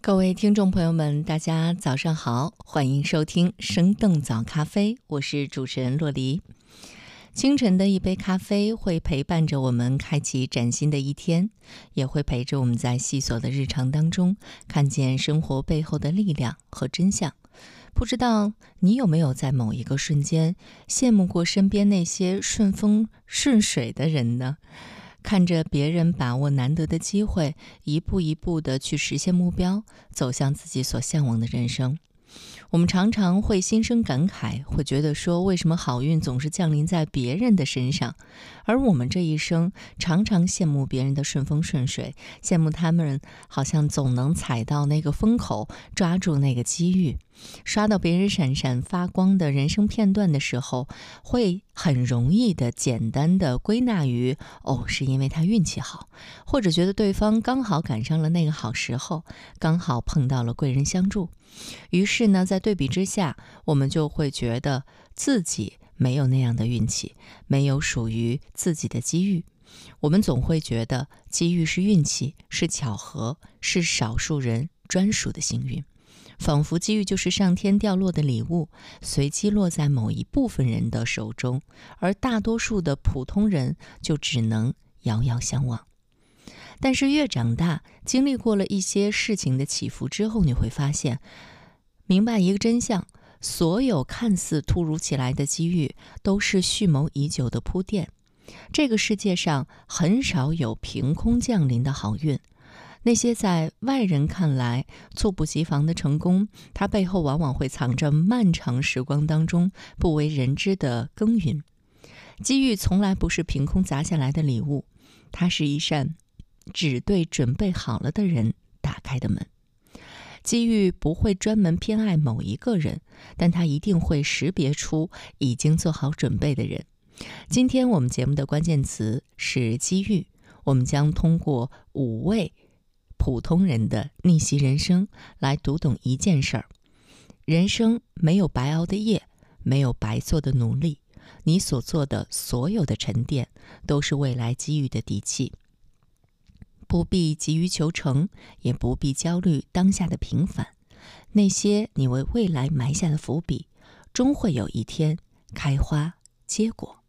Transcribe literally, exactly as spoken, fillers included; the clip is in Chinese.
各位听众朋友们，大家早上好，欢迎收听生动早咖啡，我是主持人洛黎。清晨的一杯咖啡会陪伴着我们开启崭新的一天，也会陪着我们在细琐的日常当中看见生活背后的力量和真相。不知道你有没有在某一个瞬间羡慕过身边那些顺风顺水的人呢？看着别人把握难得的机会，一步一步地去实现目标，走向自己所向往的人生。我们常常会心生感慨，会觉得说，为什么好运总是降临在别人的身上，而我们这一生常常羡慕别人的顺风顺水，羡慕他们好像总能踩到那个风口，抓住那个机遇。刷到别人闪闪发光的人生片段的时候，会很容易的简单的归纳于哦，是因为他运气好，或者觉得对方刚好赶上了那个好时候，刚好碰到了贵人相助。于是呢，在对比之下，我们就会觉得自己没有那样的运气，没有属于自己的机遇。我们总会觉得机遇是运气，是巧合，是少数人专属的幸运。仿佛机遇就是上天掉落的礼物，随机落在某一部分人的手中，而大多数的普通人就只能遥遥相望。但是越长大，经历过了一些事情的起伏之后，你会发现，明白一个真相，所有看似突如其来的机遇，都是蓄谋已久的铺垫。这个世界上很少有凭空降临的好运，那些在外人看来猝不及防的成功，它背后往往会藏着漫长时光当中不为人知的耕耘。机遇从来不是凭空砸下来的礼物，它是一扇只对准备好了的人打开的门。机遇不会专门偏爱某一个人，但它一定会识别出已经做好准备的人。今天我们节目的关键词是机遇，我们将通过五位普通人的逆袭人生来读懂一件事儿：人生没有白熬的夜，没有白做的努力，你所做的所有的沉淀都是未来机遇的底气。不必急于求成，也不必焦虑当下的平凡，那些你为未来埋下的伏笔，终会有一天开花结果。